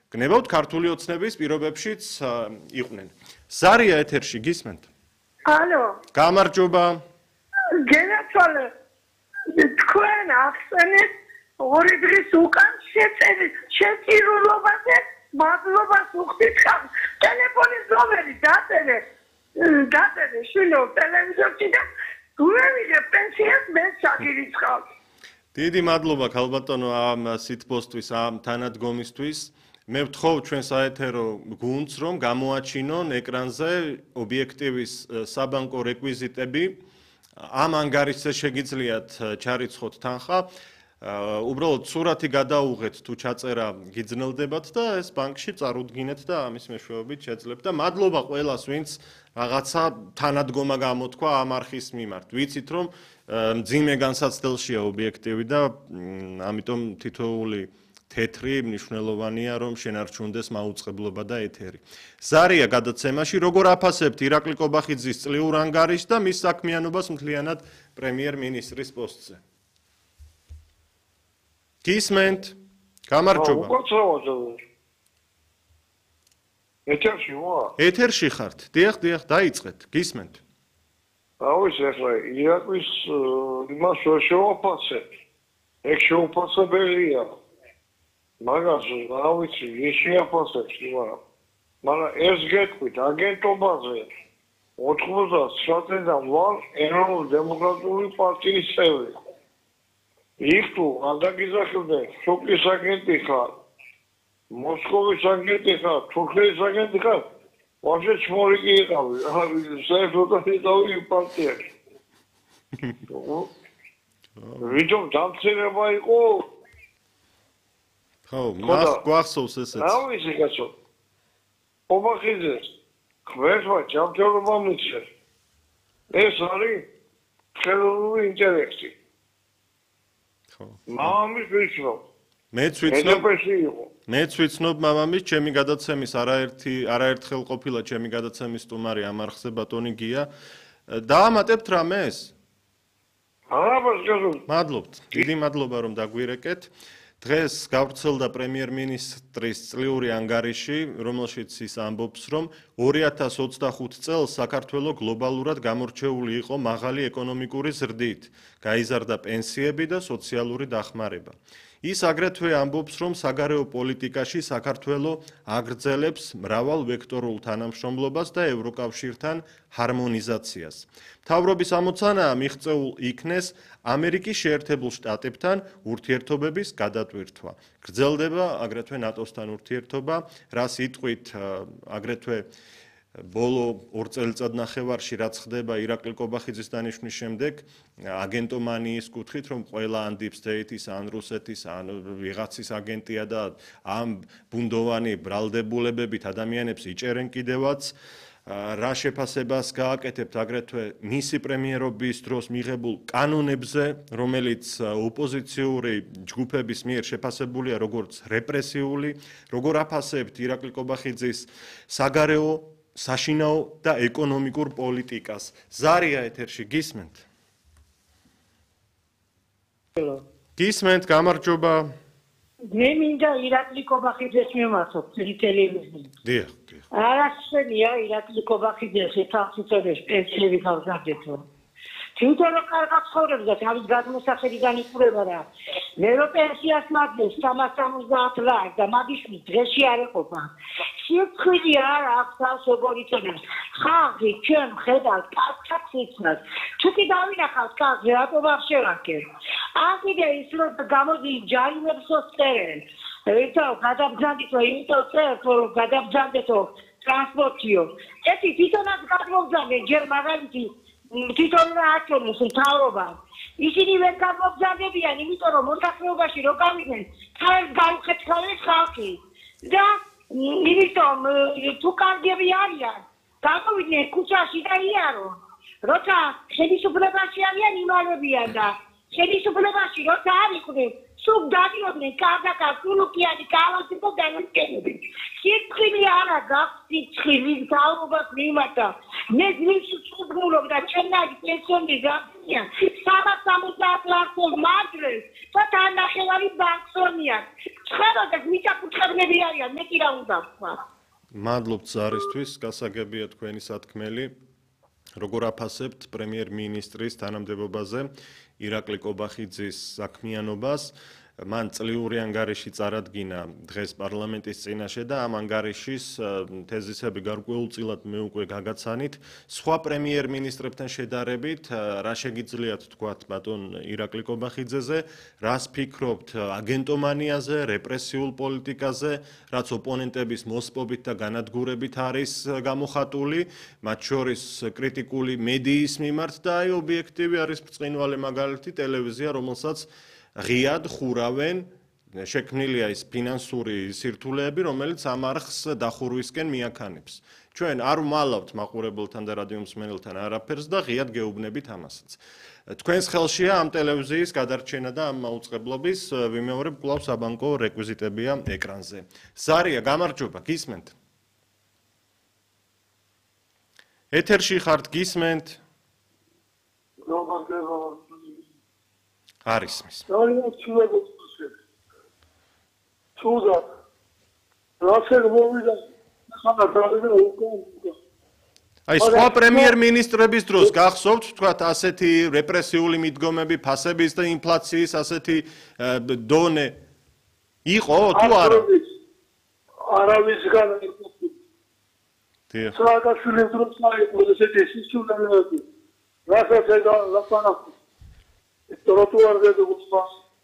გნებავთ ქართული ოცნების პირობებშიც იყვნენ. ზარია ეთერში გისმენთ? ალო. გამარჯობა. გენაცვალე. თქვენ ახსენეთ 2 დღის უკან შეწირულობაზე მადლობას უხდით ხარ. ტელეფონის ნომერი დაწერე შვილო ტელევიზორში და ვიღებ პენსიას მე ჩაგირიცხავ. დიდი მადლობა ქალბატონო ამ სიტპოსტვის, ამ თანადგომისთვის. მე ვთხოვ ჩვენ საეთერო გუნდს, რომ გამოაჩინონ ეკრანზე ობიექტივის საბანკო რეკვიზიტები. ამ ანგარიშზე შეგიძლიათ ჩარიცხოთ თანხა. უბრალოდ სურათი გადაუღეთ თუ ჩაწერა გიძნელდებათ და ეს ბანკში წარუდგინეთ და ამის მეშვეობით შეძლებთ და მადლობა ყველას, ვინც რაღაცა თანადგომა გამოთქვა ამ არხის მიმართ. ვიცით რომ მძიმე განსაცდელშია ობიექტივი და ამიტომ თითოეული თეთრი მნიშვნელოვანია რომ შენარჩუნდეს მაუწყებლობა და ეთერი. ზარია გადაცემაში როგორ აფასებთ ირაკლი კობახიძის წლიურ ანგარიშს და მის საქმიანობას მთლიანად პრემიერ-მინისტრის პოსტზე? გისმენთ? გამარჯობა. ეთერში ვარ? ეთერში ხართ. დიახ, დაიწყეთ. გისმენთ? ავიცი ახლა ირაკლის იმას შევაფასებ. ეგ შეუფასებელია. მაგას ავიცი ის შეაფასებს იმას. მაგრამ ეს გეტყვით აგენტობაზე 99 წლიდან ვარ ეროვნულ დემოკრატიული პარტიის წევრი. იქ თუ არ დაგიზახებდნენ სოკის აგენტი ხარ, მოსკოვის აგენტი ხარ, თურქეთის აგენტი ხარ, ვაფშე ჩმორიკი იყავი, საერთოდ იყავი პარტიაში. ვიდრე დამცირება იყო. ხო, გვახსოვს ესეც. რა ვიცი კაცო. კობახიძეს ხვერვა ჯანმრთელობა მიცეს. ეს არის ხელოვნური ინტელექტი. მამამის ვიცნობ. მეც ვიცნობ მამამის, ჩემი გადაცემის არაერთხელ ყოფილა ჩემი გადაცემის სტუმარი ამ არხზე ბატონი გია. დაამატებთ რამეს? მადლობთ. დიდი მადლობა რომ დაგვირეკეთ. დღეს გავრცელდა პრემიერ-მინისტრის წლიური ანგარიში, რომელშიც ის ამბობს, რომ 2025 წელს საქართველო გლობალურად გამორჩეული იყო მაღალი ეკონომიკური ზრდით, გაიზარდა პენსიები და სოციალური დახმარება. ის აგრეთვე ამბობს, რომ საგარეო პოლიტიკაში საქართველო აგრძელებს მრავალ ვექტორულ თანამშრომლობას და ევროკავშირთან ჰარმონიზაციას. მთავრობის ამოცანაა მიღწეულ იქნეს ამერიკის შეერთებულ შტატებთან ურთიერთობების გადატვირთვა. გრძელდება აგრეთვე ნატოსთან ურთიერთობა, რას იტყვით აგრეთვე ბოლო 2 წელიწადნახევარში რაც ხდება ირაკლი კობახიძის დანიშვნის შემდეგ აგენტომანიის კუთხით რომ ყველა ან deep state-ის ან რუსეთის ან ვიღაცის აგენტია და ამ ბუნდოვანი ბრალდებულებებით ადამიანებს იჭერენ კიდევაც რა შეფასებას გააკეთებთ აგრეთვე მისი პრემიერობის დროს მიღებულ კანონებზე, რომელიც ოპოზიციური ჯგუფების მიერ შეფასებულია როგორც რეპრესიული, როგორ აფასებთ ირაკლი კობახიძის საგარეო, საშინაო და ეკონომიკურ პოლიტიკას. ზარია ეთერში გისმენთ? გისმენთ, გამარჯობა. მე მინდა ირაკლი კობახიძეს მიმართოთ ტელევიზიაზე. დიახ. არასწორია ირაკლი კობახიძეს თავს პენსიები გავზარდეთო. თვითონ კარგად ცხოვრობს და თავის გადმოსახედიდან იყურება რა. მე რო პენსიას მაგდეს 370 ლარი და მაგის დღეში არ ეყოფა. სიკვდილი არ აქვს თავს როგორ იწოდებს. ხალხი ჩვენ ხედავთ კაცად ციცნას. თუ კი დავინახავთ კაცზე რატო ვახშევანკენ. ან კიდე ის რომ გამოდის ჯარიმებს ოსტერენ. ეთო გადაბრძანდითო იმიტომ წერთ რომ გადაბრძანდეთო ტრანსპორტიო. ეთი თვითონაც გადმოგზავნე ჯერ მაგალითი თვითონ რა აჩვენოს მთავრობა. ისინი ვერ გამოგზავნებიან, იმიტომ რომ მოსახლეობაში რო გავიდნენ, თავის გაუხეთხავენ ხალხი. და იმიტომ თუ კარგები არიან, გამოვიდნენ ქუჩაში და იარო. როცა ხელისუფლებაში არიან, იმალებიან და ხელისუფლებაში როცა არ იყვნენ, სულ დადიოდნენ კარგაკარ სულუკიანი კალათი და განაჩენები. სიკვდილი არა გაქვს სიცხილი მთავრობას მიმართა. მე ძილს უწყობ და ჩემნაირი პენსიონერი გახსნიან 370 ლარს მაძლევს და თანახევარი ბანკსონია. ცხადად მიწაკუთვნები არიან, მე კი რა უნდა ვთქვა. მადლობთ ზარისთვის, გასაგებია თქვენი სათქმელი. როგორ აფასებთ პრემიერ-მინისტრის თანამდებობაზე ირაკლი კობახიძის საქმიანობას? მან წლიური ანგარიში წარადგინა დღეს პარლამენტის წინაშე და ამ ანგარიშის თეზისები გარკვეულწილად მე უკვე გაგაცანით. სხვა პრემიერ-მინისტრებთან შედარებით, რა შეგიძლიათ თქვათ ბატონ ირაკლი კობახიძეზე, რას ფიქრობთ აგენტომანიაზე, რეპრესიულ პოლიტიკაზე, რაც ოპონენტების მოსპობით და განადგურებით არის გამოხატული, მათ შორის კრიტიკული მედიის მიმართ და აი ობიექტივი არის ბრწყინვალე მაგალითი ტელევიზია, რომელსაც ღიად ხურავენ, შექმნილია ის ფინანსური სირთულეები, რომელიც ამ არხს დახურვისკენ მიაქანებს. ჩვენ არ ვმალავთ მაყურებელთან და რადიო მსმენელთან არაფერს და ღიად გეუბნებით ამასაც. თქვენს ხელშია ამ ტელევიზიის გადარჩენა და ამ მაუწყებლობის, ვიმეორებ, კვლავ საბანკო რეკვიზიტებია ეკრანზე. ზარია, გამარჯობა, გისმენთ? ეთერში ხართ, გისმენთ? არის მის. აი სხვა პრემიერ-მინისტრების დროს გახსოვთ, თქვათ, ასეთი რეპრესიული მიდგომები, ფასების და ინფლაციის ასეთი დონე იყო თუ არა? არავისგან დიახ. სააკაშვილის დროს აიყო ესეთი სისულელეები. რასაც ლაპარაკობ ტროტუარზე გუწვა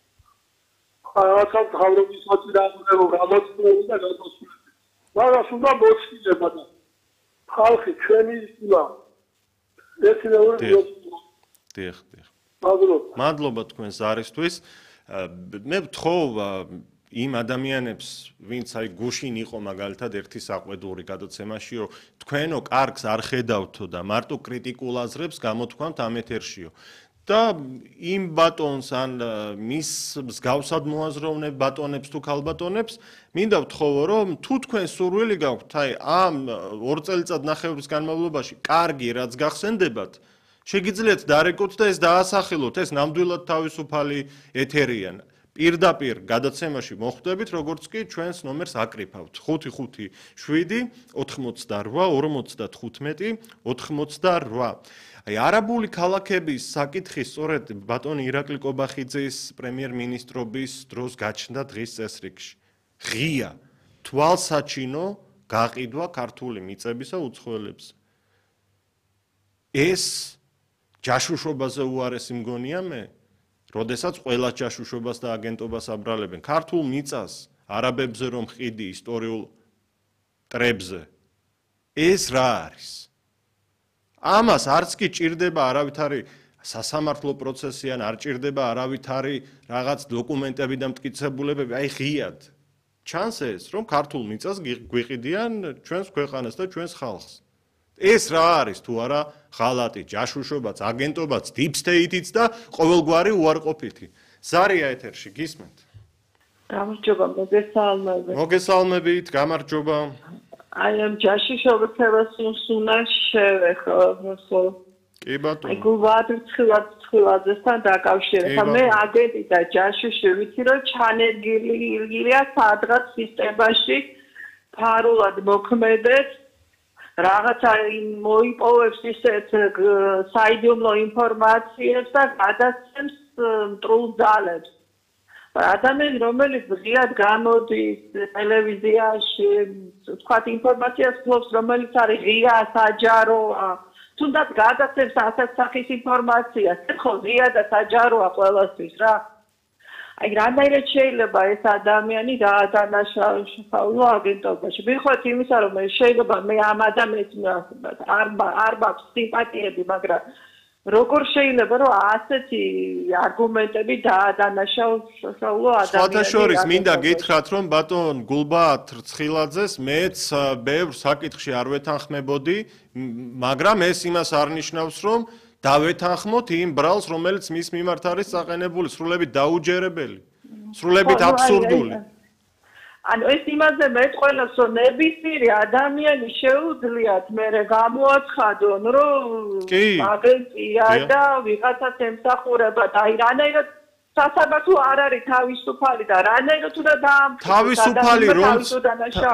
ახალ თავრობის მოწინააღმდეგე გამოსვლები და გადასვლები. მაგას უნდა მოწინება და ხალხი ჩვენი ისულა ეცნეული დიახ. მადლობა თქვენ ზარისთვის. მე ვთხოვ იმ ადამიანებს, ვინც აი გუშინ იყო მაგალითად ერთი საყვედური გადაცემაშიო, თქვენო კარგს არ ხედავთო და მარტო კრიტიკულ აზრებს გამოთქვამთ ამ ეთერშიო. და იმ ბატონს ან მის მსგავსად მოაზროვნებ ბატონებს თუ ქალბატონებს, მინდა ვთხოვო, რომ თუ თქვენ სურვილი გაქვთ, აი ამ 2 წელიწადნახევრის განმავლობაში კარგი რაც გახსენდებათ, შეგიძლიათ დარეკოთ და ეს დაასახელოთ, ეს ნამდვილად თავისუფალი ეთერიან. პირდაპირ გადაცემაში მოხვდებით, როგორც კი ჩვენს ნომერს აკრიფავთ 557 88 55 88. აი არაბული ქალაქების საკითხი სწორედ ბატონ ირაკლი კობახიძის პრემიერ-მინისტრობის დროს გაჩნდა დღის წესრიგში. ღია თვალსაჩინო გაყიდვა ქართული მიწებისა უცხოელებს. ეს ჯაშუშობაზე უარესი მგონია მე? როდესაც ყველა ჯაშუშობას და აგენტობას აბრალებენ ქართულ მიწას, არაბებზე რომ ხიდი ისტორიულ ტრებზე. ეს რა არის? ამას არც კი ჭირდება არავითარი სასამართლო პროცესი ან არ ჭირდება არავითარი რაღაც დოკუმენტები და მტკიცებულებები, აი ღიად. ჩანს ეს, რომ ქართულ მიწას გვიყიდიან ჩვენს ქვეყანას და ჩვენს ხალხს. ეს რა არის თუ არა ღალატი, ჯაშუშობაც, აგენტობაც, deep state-იც და ყოველგვარი უარყოფითი. ზარია ეთერში, გისმენთ? გამარჯობა, მოგესალმებით, გამარჯობა. აი ამ ჯაშუშობებს უნდა შევეხო. კი ბატონო. აი გულვადრცხილაძესთან დაკავშირებით. მე აგენტი და ჯაშუში ვიცი, რომ ჩანერგილია სადღაც სისტემაში ფარულად მოქმედებს. რაღაცა მოიპოვებს ისეთ საიდუმლო ინფორმაციებს და გადასცემს მტრულ ძალებს. ადამიანი, რომელიც ღიად გამოდის ტელევიზიაში, თქვათ ინფორმაციას ფლობს, რომელიც არის ღია, საჯაროა, თუნდაც გადასცემს ასეთ სახის ინფორმაციას, ხო ღია და საჯაროა ყველასთვის რა. აი რამდენად შეიძლება ეს ადამიანი დაადანაშაულო აგენტობაში. მიხვდეთ იმისა, რომ შეიძლება მე ამ ადამიანს არ მაქვს სიმპათიები, მაგრამ როგორ შეიძლება რომ ასეთი არგუმენტები დაადანაშაულო ადამიანს? სხვათა შორის მინდა გითხრათ, რომ ბატონ გულბაათ რცხილაძეს მეც ბევრ საკითხში არ ვეთანხმებოდი, მაგრამ ეს იმას არ ნიშნავს, რომ დავეთანხმოთ იმ ბრალს, რომელიც მის მიმართ არის წაყენებული, სრულებით დაუჯერებელი, სრულებით აბსურდული. ანუ ეს იმაზე მეტყველებს, რომ ნებისმიერი ადამიანი შეუძლიათ მერე გამოაცხადონ, რომ აგენტია და ვიღაცას ემსახურება და აი რანაირად სასამართლო არ არის თავისუფალი და რანაირად უნდა დაამტკიცოს თავისუფალი